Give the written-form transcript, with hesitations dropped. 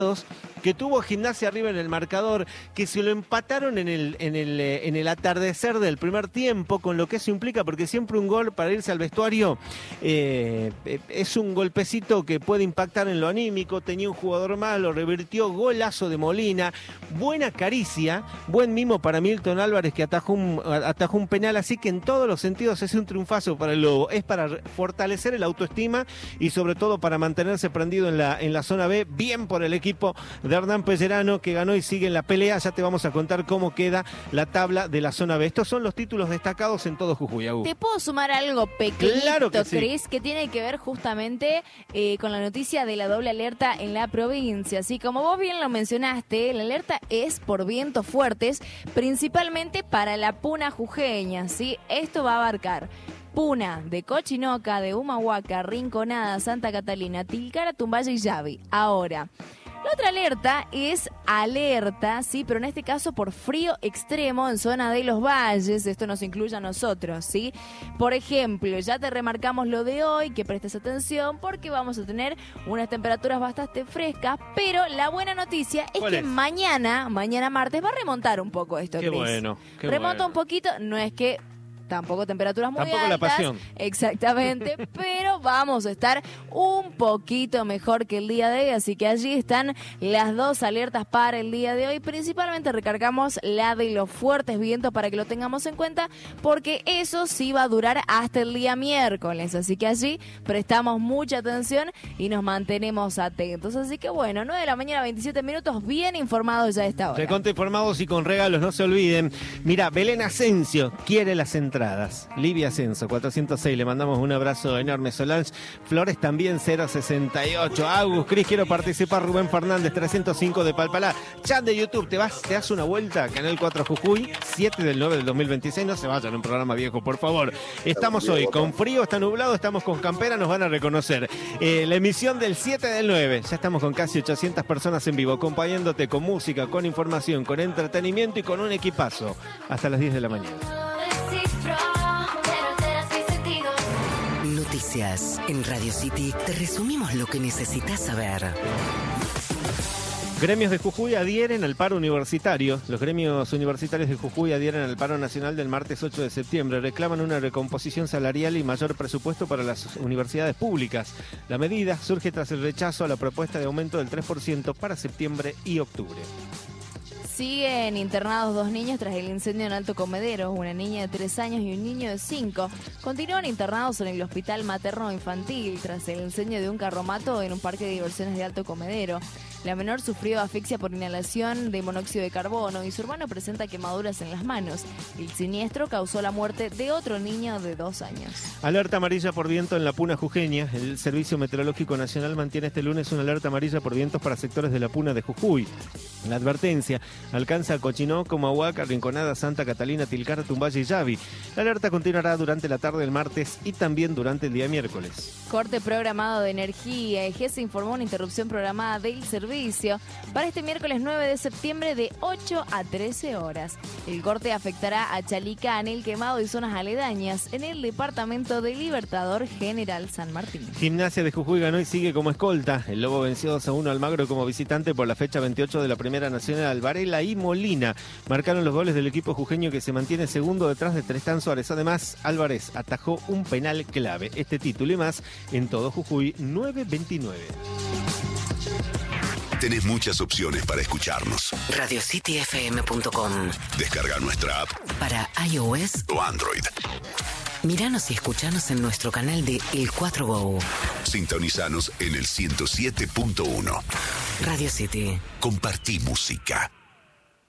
que tuvo Gimnasia arriba en el marcador, que se lo empataron en el atardecer del primer tiempo, con lo que eso implica, porque siempre un gol para irse al vestuario es un golpecito que puede impactar en lo anímico. Tenía un jugador malo, revirtió, golazo de Molina, buena caricia, buen mimo para Milton Álvarez, que atajó un penal, así que en todos los sentidos es un triunfazo para el Lobo. Es para fortalecer el autoestima y sobre todo para mantenerse prendido en la zona B. Bien por el equipo de Hernán Pellerano, que ganó y sigue en la pelea. Ya te vamos a contar cómo queda la tabla de la zona B. Estos son los títulos destacados en todo Jujuy. ¿Te puedo sumar algo pequeñito, claro que sí, Cris, que tiene que ver justamente con la noticia de la doble alerta en la provincia? Así como vos bien lo mencionaste, la alerta es por vientos fuertes, principalmente para la puna jujeña, ¿sí? Esto va a abarcar Puna, de Cochinoca, de Humahuaca, Rinconada, Santa Catalina, Tilcara, Tumbaya y Yavi. Ahora, la otra alerta es alerta, sí, pero en este caso por frío extremo en zona de los valles. Esto nos incluye a nosotros, ¿sí? Por ejemplo, ya te remarcamos lo de hoy, que prestes atención porque vamos a tener unas temperaturas bastante frescas, pero la buena noticia es que mañana martes va a remontar un poco esto. Qué bueno. Remonta un poquito, no es que tampoco temperaturas muy altas. La pasión. Exactamente, pero vamos a estar un poquito mejor que el día de hoy, así que allí están las dos alertas para el día de hoy. Principalmente recargamos la de los fuertes vientos para que lo tengamos en cuenta, porque eso sí va a durar hasta el día miércoles, así que allí prestamos mucha atención y nos mantenemos atentos. Así que bueno, 9 de la mañana, 27 minutos, bien informados ya a esta hora. Recontra informados y con regalos, no se olviden. Mira, Belén Asensio quiere las entradas. Livia Ascenso, 406, le mandamos un abrazo enorme. Solange Flores también, 068. Agus, Cris, quiero participar. Rubén Fernández, 305 de Palpalá. Chat de YouTube, te das una vuelta, Canal 4 Jujuy, 7 del 9 del 2026. No se vayan, un programa viejo, por favor. Estamos hoy con frío, está nublado, estamos con campera, nos van a reconocer. La emisión del 7 del 9, ya estamos con casi 800 personas en vivo, acompañándote con música, con información, con entretenimiento y con un equipazo. Hasta las 10 de la mañana. Noticias. En Radio City te resumimos lo que necesitas saber. Gremios de Jujuy adhieren al paro universitario. Los gremios universitarios de Jujuy adhieren al paro nacional del martes 8 de septiembre. Reclaman una recomposición salarial y mayor presupuesto para las universidades públicas. La medida surge tras el rechazo a la propuesta de aumento del 3% para septiembre y octubre. Siguen internados 2 niños tras el incendio en Alto Comedero, una niña de 3 años y un niño de 5. Continúan internados en el Hospital Materno Infantil tras el incendio de un carromato en un parque de diversiones de Alto Comedero. La menor sufrió asfixia por inhalación de monóxido de carbono y su hermano presenta quemaduras en las manos. El siniestro causó la muerte de otro niño de 2 años. Alerta amarilla por viento en la Puna jujeña. El Servicio Meteorológico Nacional mantiene este lunes una alerta amarilla por vientos para sectores de la Puna de Jujuy. La advertencia alcanza a Cochinoco, Humahuaca, Rinconada, Santa Catalina, Tilcara, Tumbaya y Yavi. La alerta continuará durante la tarde del martes y también durante el día miércoles. Corte programado de energía. EGES informó una interrupción programada del servicio para este miércoles 9 de septiembre de 8 a 13 horas. El corte afectará a Chalica, Anel Quemado y zonas aledañas en el departamento de Libertador General San Martín. Gimnasia de Jujuy ganó y sigue como escolta. El Lobo venció 2-1 al Magro como visitante por la fecha 28 de la Primera Nacional. Varela y Molina marcaron los goles del equipo jujeño, que se mantiene segundo detrás de Tristán Suárez. Además, Álvarez atajó un penal clave. Este título y más en todo Jujuy 929. Tenés muchas opciones para escucharnos. RadioCityFM.com. Descarga nuestra app para iOS o Android. Míranos y escuchanos en nuestro canal de El 4 Go. Sintonizanos en el 107.1. Radio City. Compartí música.